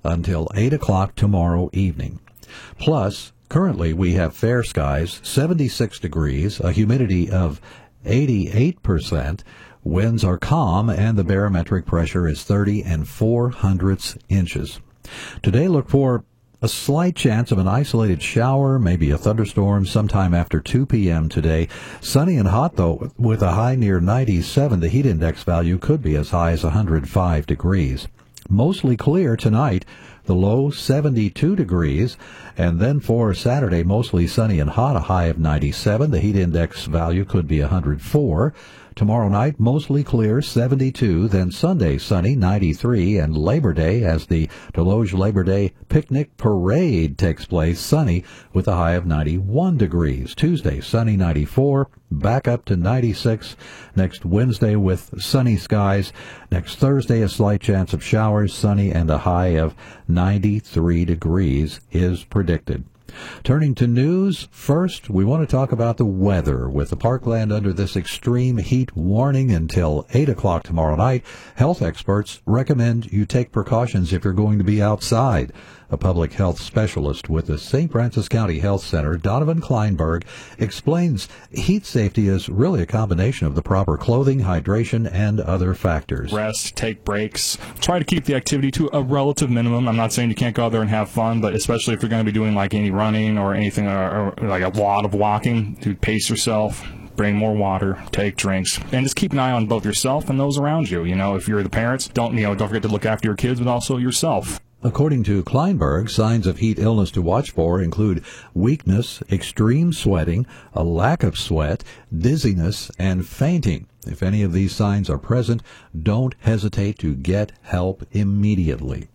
until 8 o'clock tomorrow evening. Plus, currently we have fair skies, 76 degrees, a humidity of 88%, winds are calm, and the barometric pressure is 30 4/100 inches. Today, look for a slight chance of an isolated shower, maybe a thunderstorm sometime after 2 p.m. today. Sunny and hot, though, with a high near 97. The heat index value could be as high as 105 degrees. Mostly clear tonight, the low 72 degrees. And then for Saturday, mostly sunny and hot, a high of 97. The heat index value could be 104. Tomorrow night, mostly clear, 72. Then Sunday, sunny, 93. And Labor Day, as the Deloge Labor Day Picnic Parade takes place, sunny with a high of 91 degrees. Tuesday, sunny, 94. Back up to 96. Next Wednesday with sunny skies. Next Thursday, a slight chance of showers, sunny, and a high of 93 degrees is predicted. Turning to news, first, we want to talk about the weather. With the parkland under this extreme heat warning until 8 o'clock tomorrow night, health experts recommend you take precautions if you're going to be outside. A public health specialist with the St. Francis County Health Center, Donovan Kleinberg, explains heat safety is really a combination of the proper clothing, hydration, and other factors. Rest, take breaks, try to keep the activity to a relative minimum. I'm not saying you can't go out there and have fun, but especially if you're going to be doing like any running or anything, or like a lot of walking, to pace yourself. Bring more water, take drinks, and just keep an eye on both yourself and those around you. If you're the parents, don't forget to look after your kids, but also yourself. According to Kleinberg, signs of heat illness to watch for include weakness, extreme sweating, a lack of sweat, dizziness, and fainting. If any of these signs are present, don't hesitate to get help immediately.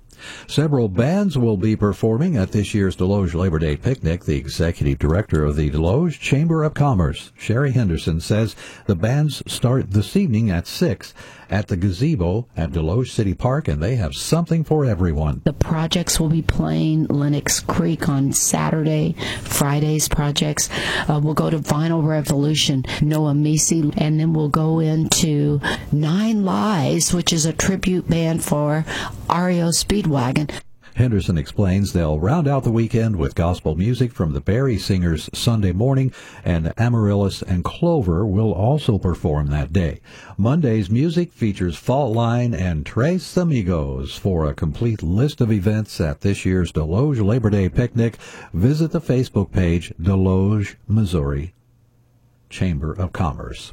Several bands will be performing at this year's Deloge Labor Day Picnic. The executive director of the Deloge Chamber of Commerce, Sherry Henderson, says the bands start this evening at 6 at the gazebo at Deloge City Park, and they have something for everyone. The projects will be playing Lenox Creek on Saturday. Friday's projects will go to Vinyl Revolution, Noah Misi, and then we'll go into Nine Lives, which is a tribute band for REO Speedwagon. Henderson explains they'll round out the weekend with gospel music from the Barry Singers Sunday morning, and Amaryllis and Clover will also perform that day. Monday's music features Fault Line and Tres Amigos. For a complete list of events at this year's Deloge Labor Day Picnic, visit the Facebook page Deloge, Missouri Chamber of Commerce.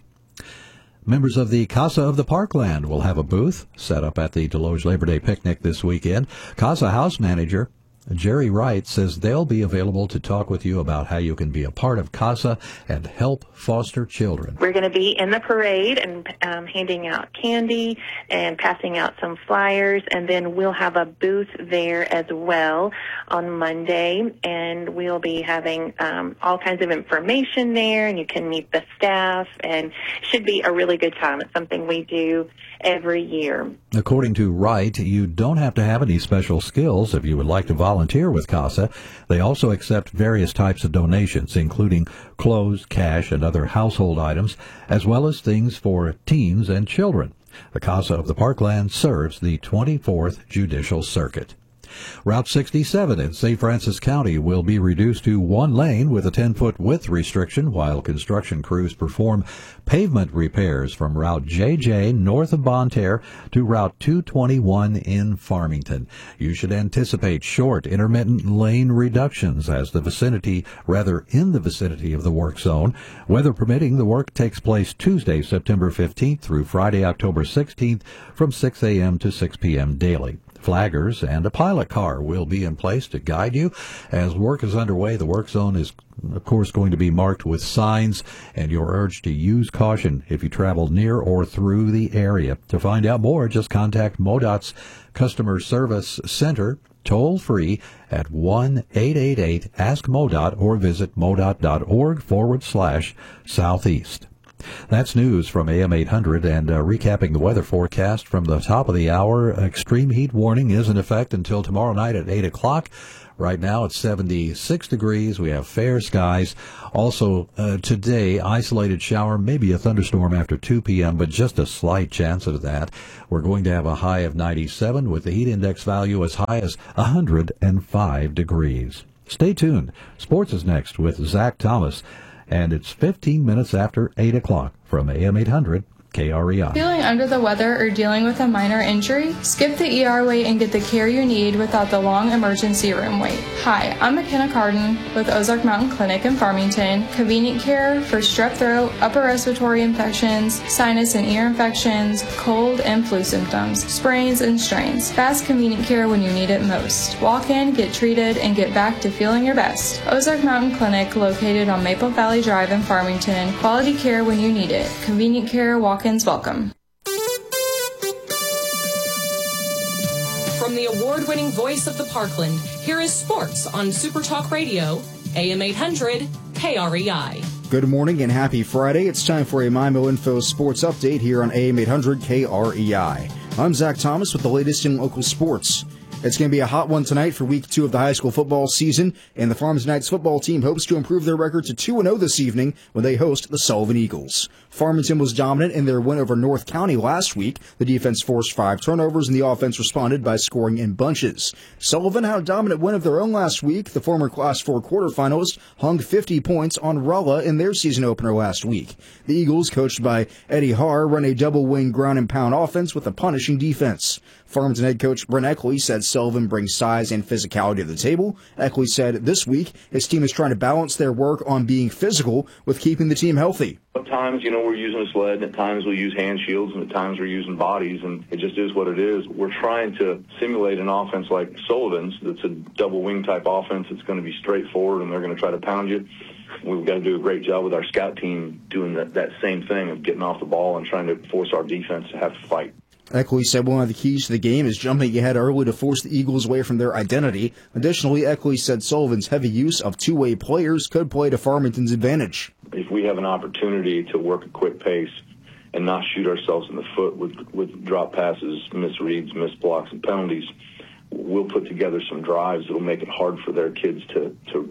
Members of the Casa of the Parkland will have a booth set up at the Deloge Labor Day Picnic this weekend. Casa House Manager Jerry Wright says they'll be available to talk with you about how you can be a part of CASA and help foster children. We're going to be in the parade and handing out candy and passing out some flyers, and then we'll have a booth there as well on Monday, and we'll be having all kinds of information there, and you can meet the staff, and it should be a really good time. It's something we do every year. According to Wright, you don't have to have any special skills if you would like to volunteer with CASA. They also accept various types of donations, including clothes, cash, and other household items, as well as things for teens and children. The CASA of the Parkland serves the 24th Judicial Circuit. Route 67 in St. Francis County will be reduced to one lane with a 10-foot width restriction while construction crews perform pavement repairs from Route JJ north of Bonne Terre to Route 221 in Farmington. You should anticipate short, intermittent lane reductions in the vicinity of the work zone. Weather permitting, the work takes place Tuesday, September 15th through Friday, October 16th from 6 a.m. to 6 p.m. daily. Flaggers and a pilot car will be in place to guide you. As work is underway, the work zone is, of course, going to be marked with signs, and you're urged to use caution if you travel near or through the area. To find out more, just contact MoDOT's Customer Service Center toll-free at 1-888-ASK-MoDOT or visit modot.org/southeast. That's news from AM 800, and recapping the weather forecast from the top of the hour. Extreme heat warning is in effect until tomorrow night at 8 o'clock. Right now it's 76 degrees. We have fair skies. Also, today, isolated shower, maybe a thunderstorm after 2 p.m., but just a slight chance of that. We're going to have a high of 97 with the heat index value as high as 105 degrees. Stay tuned. Sports is next with Zach Thomas, and it's 15 minutes after 8 o'clock from AM 800. KREI. Feeling under the weather or dealing with a minor injury? Skip the ER wait and get the care you need without the long emergency room wait. Hi, I'm McKenna Carden with Ozark Mountain Clinic in Farmington. Convenient care for strep throat, upper respiratory infections, sinus and ear infections, cold and flu symptoms, sprains and strains. Fast, convenient care when you need it most. Walk in, get treated, and get back to feeling your best. Ozark Mountain Clinic, located on Maple Valley Drive in Farmington. Quality care when you need it. Convenient care, walk-ins welcome. From the award-winning voice of the Parkland, here is sports on Super Talk Radio, AM 800, KREI. Good morning and happy Friday. It's time for a MyMo Info sports update here on AM 800 KREI. I'm Zach Thomas with the latest in local sports. It's going to be a hot one tonight for Week 2 of the high school football season, and the Farmington Knights football team hopes to improve their record to 2-0 this evening when they host the Sullivan Eagles. Farmington was dominant in their win over North County last week. The defense forced 5 turnovers, and the offense responded by scoring in bunches. Sullivan had a dominant win of their own last week. The former Class 4 quarterfinalists hung 50 points on Rolla in their season opener last week. The Eagles, coached by Eddie Haar, run a double-wing ground-and-pound offense with a punishing defense. Farmington head coach Brent Eckley said Sullivan brings size and physicality to the table. Eckley said this week his team is trying to balance their work on being physical with keeping the team healthy. At times, we're using a sled, and at times we use hand shields, and at times we're using bodies, and it just is what it is. We're trying to simulate an offense like Sullivan's that's a double-wing type offense. It's going to be straightforward, and they're going to try to pound you. We've got to do a great job with our scout team doing that same thing of getting off the ball and trying to force our defense to have to fight. Eckley said one of the keys to the game is jumping ahead early to force the Eagles away from their identity. Additionally, Eckley said Sullivan's heavy use of two-way players could play to Farmington's advantage. If we have an opportunity to work a quick pace and not shoot ourselves in the foot with drop passes, misreads, missed blocks, and penalties, we'll put together some drives that will make it hard for their kids to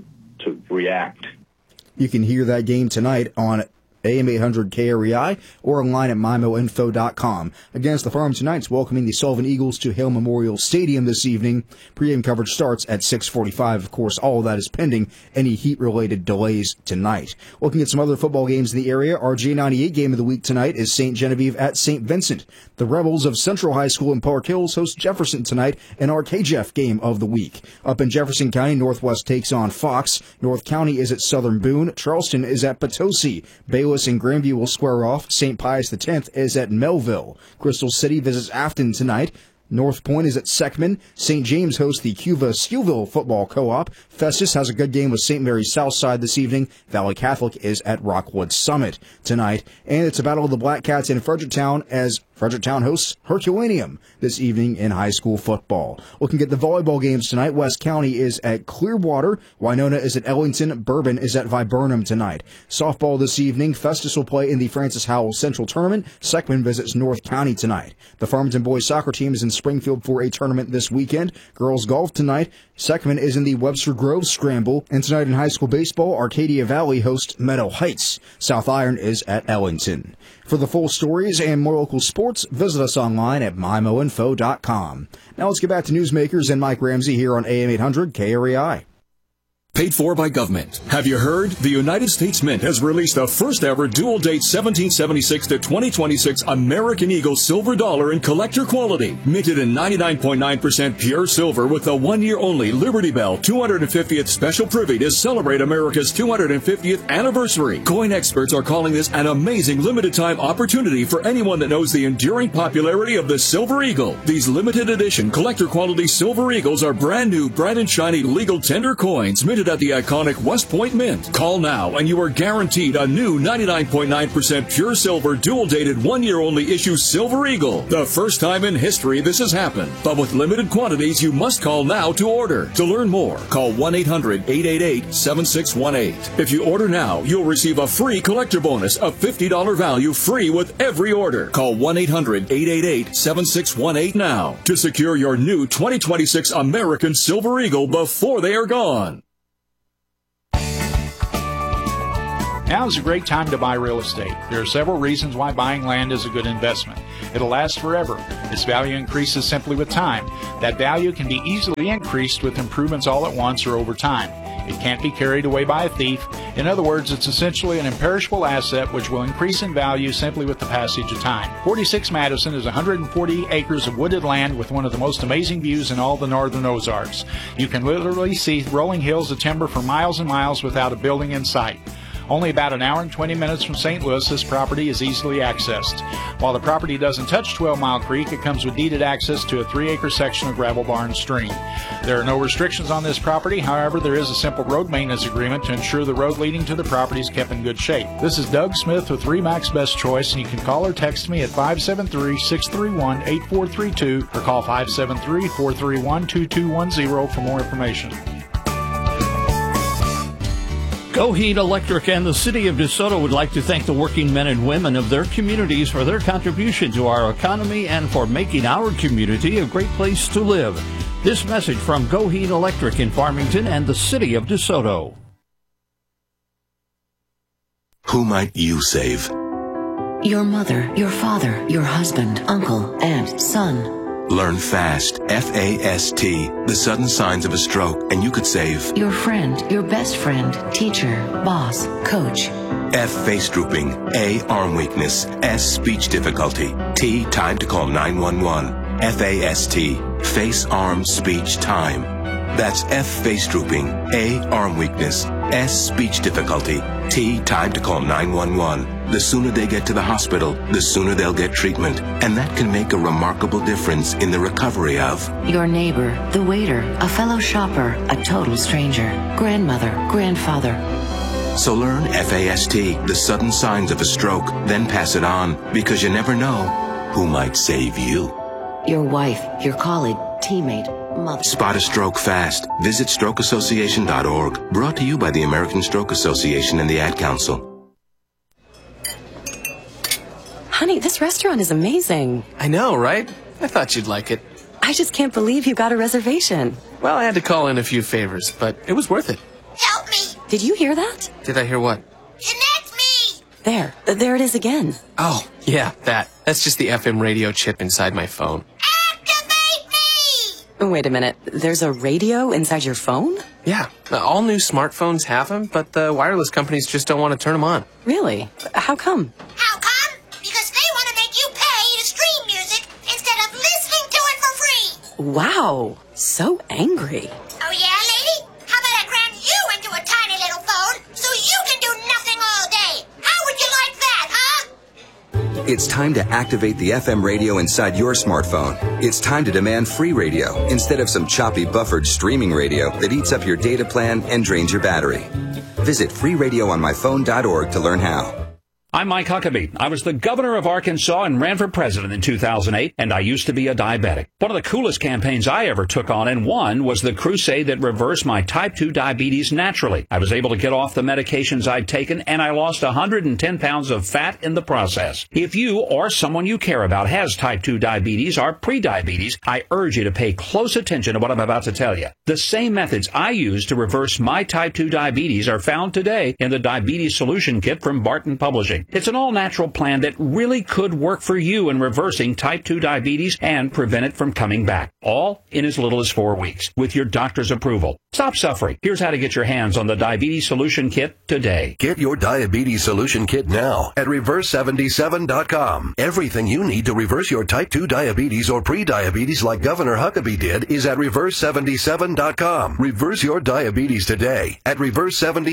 react. You can hear that game tonight on AM 800 KREI or online at MyMoInfo.com. Against the Farmington Knights welcoming the Sullivan Eagles to Hale Memorial Stadium this evening. Pre-game coverage starts at 6:45. Of course, all of that is pending any heat-related delays tonight. Looking at some other football games in the area, our J98 game of the week tonight is St. Genevieve at St. Vincent. The Rebels of Central High School in Park Hills host Jefferson tonight in our KJEF game of the week. Up in Jefferson County, Northwest takes on Fox. North County is at Southern Boone. Charleston is at Potosi. Baylor and Grandview will square off. St. Pius X is at Melville. Crystal City visits Afton tonight. North Point is at Seckman. St. James hosts the Cuva-Steelville Football Co-op. Festus has a good game with St. Mary's Southside this evening. Valley Catholic is at Rockwood Summit tonight. And it's a battle of the Black Cats in Fredericktown as Fredericktown hosts Herculaneum this evening in high school football. Looking at the volleyball games tonight, West County is at Clearwater. Winona is at Ellington. Bourbon is at Viburnum tonight. Softball this evening, Festus will play in the Francis Howell Central Tournament. Seckman visits North County tonight. The Farmington boys soccer team is in Springfield for a tournament this weekend. Girls golf tonight. Seckman is in the Webster Grove Scramble. And tonight in high school baseball, Arcadia Valley hosts Meadow Heights. South Iron is at Ellington. For the full stories and more local sports, visit us online at MyMoInfo.com. Now let's get back to Newsmakers and Mike Ramsey here on AM 800 KREI. Paid for by government. Have you heard? The United States Mint has released the first ever dual date 1776 to 2026 American Eagle silver dollar in collector quality. Minted in 99.9% pure silver with a 1 year only Liberty Bell 250th special privy to celebrate America's 250th anniversary. Coin experts are calling this an amazing limited time opportunity for anyone that knows the enduring popularity of the Silver Eagle. These limited edition collector quality Silver Eagles are brand new, bright and shiny legal tender coins minted located at the iconic West Point Mint. Call now and you are guaranteed a new 99.9% pure silver dual-dated 1-year-only issue Silver Eagle. The first time in history this has happened. But with limited quantities, you must call now to order. To learn more, call 1-800-888-7618. If you order now, you'll receive a free collector bonus of $50 value free with every order. Call 1-800-888-7618 now to secure your new 2026 American Silver Eagle before they are gone. Now is a great time to buy real estate. There are several reasons why buying land is a good investment. It'll last forever. Its value increases simply with time. That value can be easily increased with improvements all at once or over time. It can't be carried away by a thief. In other words, it's essentially an imperishable asset which will increase in value simply with the passage of time. 46 Madison is 140 acres of wooded land with one of the most amazing views in all the northern Ozarks. You can literally see rolling hills of timber for miles and miles without a building in sight. Only about an hour and 20 minutes from St. Louis, this property is easily accessed. While the property doesn't touch 12 Mile Creek, it comes with deeded access to a 3-acre section of Gravel Barn Stream. There are no restrictions on this property. However, there is a simple road maintenance agreement to ensure the road leading to the property is kept in good shape. This is Doug Smith with RE/MAX Best Choice, and you can call or text me at 573-631-8432 or call 573-431-2210 for more information. Go Heat Electric and the City of DeSoto would like to thank the working men and women of their communities for their contribution to our economy and for making our community a great place to live. This message from Go Heat Electric in Farmington and the City of DeSoto. Who might you save? Your mother, your father, your husband, uncle, aunt, son. Learn FAST, F-A-S-T, the sudden signs of a stroke, and you could save your friend, your best friend, teacher, boss, coach. F, face drooping. A, arm weakness. S, speech difficulty. T, time to call 911. F-A-S-T, face, arm, speech, time. That's F, face drooping. A, arm weakness. S, speech difficulty. T, time to call 911. The sooner they get to the hospital, the sooner they'll get treatment. And that can make a remarkable difference in the recovery of your neighbor, the waiter, a fellow shopper, a total stranger, grandmother, grandfather. So learn FAST, the sudden signs of a stroke, then pass it on, because you never know who might save you. Your wife, your colleague, teammate, mother. Spot a stroke fast. Visit strokeassociation.org. Brought to you by the American Stroke Association and the Ad Council. Honey, this restaurant is amazing. I know, right? I thought you'd like it. I just can't believe you got a reservation. Well, I had to call in a few favors, but it was worth it. Help me! Did you hear that? Did I hear what? Connect me! There it is again. Oh, yeah, that. That's just the FM radio chip inside my phone. Activate me! Wait a minute, there's a radio inside your phone? Yeah, all new smartphones have them, but the wireless companies just don't want to turn them on. Really? How come? How come? Because they want to make you pay to stream music instead of listening to it for free. Wow, so angry. Oh yeah, lady? How about I cram you into a tiny little phone so you can do nothing all day? How would you like that, huh? It's time to activate the FM radio inside your smartphone. It's time to demand free radio instead of some choppy buffered streaming radio that eats up your data plan and drains your battery. Visit freeradioonmyphone.org to learn how. I'm Mike Huckabee. I was the governor of Arkansas and ran for president in 2008, and I used to be a diabetic. One of the coolest campaigns I ever took on and won was the crusade that reversed my type 2 diabetes naturally. I was able to get off the medications I'd taken, and I lost 110 pounds of fat in the process. If you or someone you care about has type 2 diabetes or prediabetes, I urge you to pay close attention to what I'm about to tell you. The same methods I used to reverse my type 2 diabetes are found today in the Diabetes Solution Kit from Barton Publishing. It's an all-natural plan that really could work for you in reversing type 2 diabetes and prevent it from coming back, all in as little as 4 weeks, with your doctor's approval. Stop suffering. Here's how to get your hands on the Diabetes Solution Kit today. Get your Diabetes Solution Kit now at Reverse77.com. Everything you need to reverse your type 2 diabetes or pre-diabetes like Governor Huckabee did is at Reverse77.com. Reverse your diabetes today at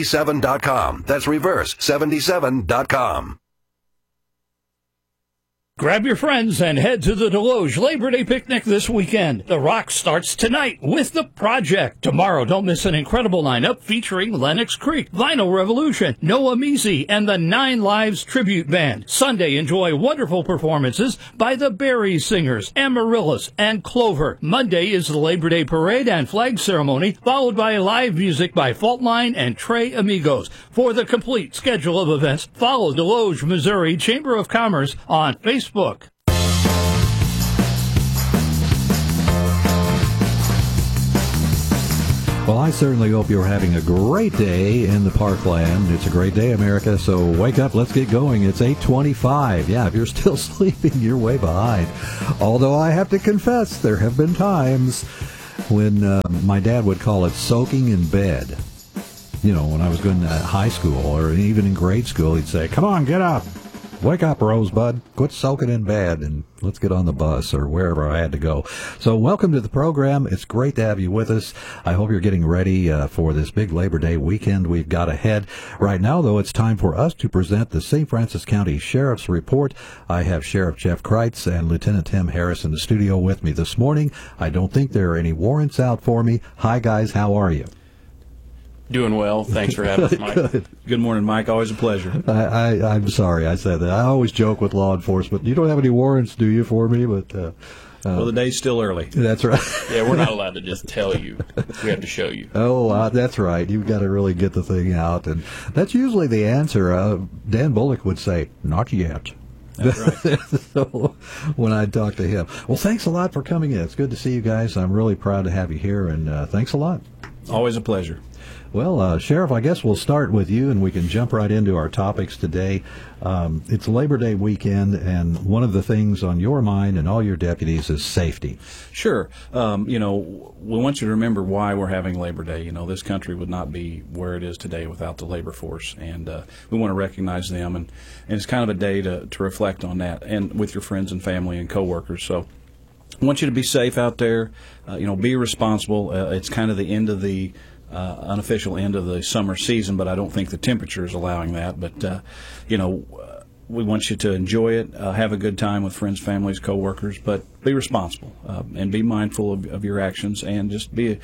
Reverse77.com. That's Reverse77.com. Grab your friends and head to the Deloge Labor Day picnic this weekend. The Rock starts tonight with The Project. Tomorrow, don't miss an incredible lineup featuring Lennox Creek, Vinyl Revolution, Noah Measy, and the Nine Lives Tribute Band. Sunday, enjoy wonderful performances by the Berry Singers, Amaryllis, and Clover. Monday is the Labor Day Parade and Flag Ceremony, followed by live music by Faultline and Trey Amigos. For the complete schedule of events, follow Deloge, Missouri Chamber of Commerce on Facebook. Well, I certainly hope you're having a great day in the Parkland. It's a great day, America, so wake up, let's get going. It's 8:25. Yeah, if you're still sleeping, you're way behind. Although I have to confess, there have been times when my dad would call it soaking in bed. You know, when I was going to high school or even in grade school, he'd say, "Come on, get up. Wake up, Rosebud. Quit soaking in bed and let's get on the bus," or wherever I had to go. So welcome to the program. It's great to have you with us. I hope you're getting ready for this big Labor Day weekend we've got ahead. Right now, though, it's time for us to present the St. Francis County Sheriff's Report. I have Sheriff Jeff Kreitz and Lieutenant Tim Harris in the studio with me this morning. I don't think there are any warrants out for me. Hi, guys. How are you? Doing well. Thanks for having us, Mike. Good morning, Mike. Always a pleasure. I'm sorry I said that. I always joke with law enforcement. You don't have any warrants, do you, for me? But well, the day's still early. That's right. Yeah, we're not allowed to just tell you. We have to show you. Oh, that's right. You've got to really get the thing out. And that's usually the answer. Dan Bullock would say, "Not yet." That's right. So when I talk to him. Well, thanks a lot for coming in. It's good to see you guys. I'm really proud to have you here, and thanks a lot. Always a pleasure. Well, Sheriff, I guess we'll start with you, and we can jump right into our topics today. It's Labor Day weekend, and one of the things on your mind and all your deputies is safety. Sure. We want you to remember why we're having Labor Day. You know, this country would not be where it is today without the labor force, and we want to recognize them, and it's kind of a day to reflect on that, and with your friends and family and coworkers. So I want you to be safe out there. Be responsible. It's kind of the end of the unofficial end of the summer season, but I don't think the temperature is allowing that. But, we want you to enjoy it, have a good time with friends, families, coworkers, but be responsible and be mindful of your actions, and just be,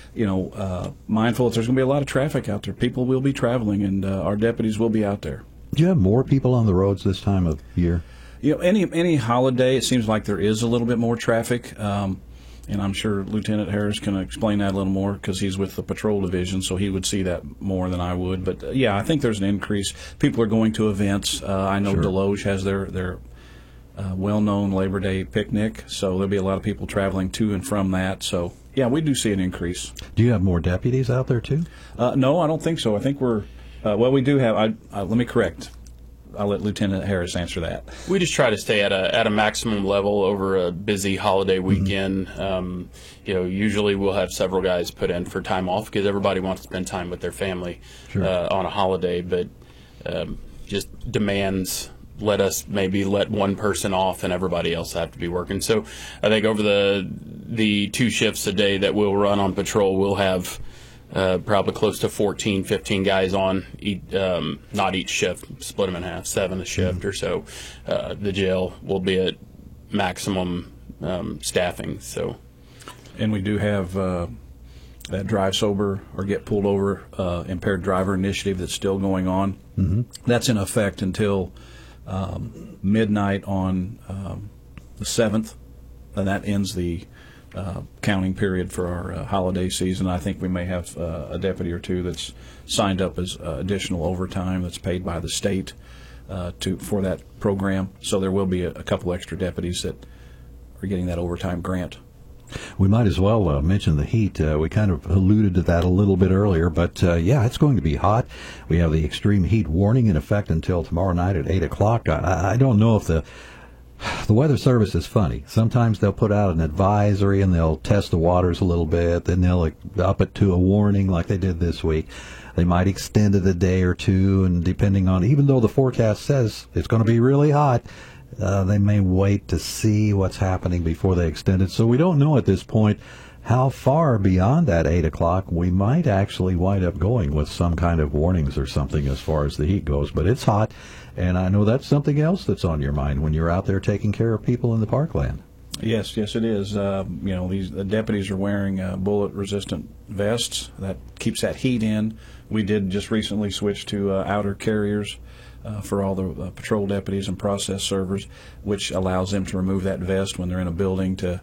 mindful that there's going to be a lot of traffic out there. People will be traveling, and our deputies will be out there. Do you have more people on the roads this time of year? Any holiday, it seems like there is a little bit more traffic. And I'm sure Lieutenant Harris can explain that a little more because he's with the patrol division, so he would see that more than I would. But, I think there's an increase. People are going to events. I know sure. Deloge has their well-known Labor Day picnic, so there'll be a lot of people traveling to and from that. So, we do see an increase. Do you have more deputies out there, too? No, I don't think so. I think we're we do have let me correct. I'll let Lieutenant Harris answer that. We just try to stay at a maximum level over a busy holiday weekend. Mm-hmm. Usually we'll have several guys put in for time off because everybody wants to spend time with their family sure. On a holiday, but just demands let us maybe let one person off and everybody else have to be working. So I think over the 2 shifts a day that we'll run on patrol, we'll have probably close to 14, 15 guys on, not each shift, split them in half, 7 a shift mm-hmm. or so. The jail will be at maximum staffing. So, and we do have that drive sober or get pulled over impaired driver initiative that's still going on. Mm-hmm. That's in effect until midnight on the 7th, and that ends the counting period for our holiday season. I think we may have a deputy or 2 that's signed up as additional overtime that's paid by the state for that program. So there will be a couple extra deputies that are getting that overtime grant. We might as well mention the heat. We kind of alluded to that a little bit earlier, but it's going to be hot. We have the extreme heat warning in effect until tomorrow night at 8 o'clock. I don't know if the Weather Service is funny. Sometimes they'll put out an advisory and they'll test the waters a little bit, then they'll up it to a warning like they did this week. They might extend it a day or 2, and depending on, even though the forecast says it's going to be really hot, they may wait to see what's happening before they extend it. So we don't know at this point how far beyond that 8 o'clock we might actually wind up going with some kind of warnings or something as far as the heat goes. But it's hot, and I know that's something else that's on your mind when you're out there taking care of people in the parkland. Yes, it is. The deputies are wearing bullet-resistant vests that keeps that heat in. We did just recently switch to outer carriers for all the patrol deputies and process servers, which allows them to remove that vest when they're in a building to,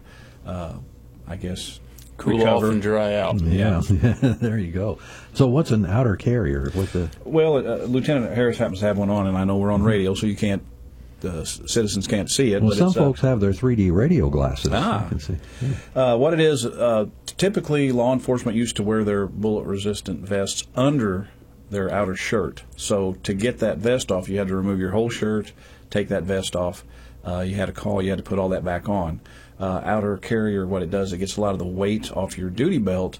cool recover. off and dry out. Yeah. There you go. So what's an outer carrier? Well, Lieutenant Harris happens to have one on, and I know we're on radio, so you can't. Citizens can't see it. Well, but some folks have their 3D radio glasses. You can see. What it is, typically law enforcement used to wear their bullet-resistant vests under their outer shirt. So to get that vest off, you had to remove your whole shirt, take that vest off. You had to put all that back on. Outer carrier, what it does, it gets a lot of the weight off your duty belt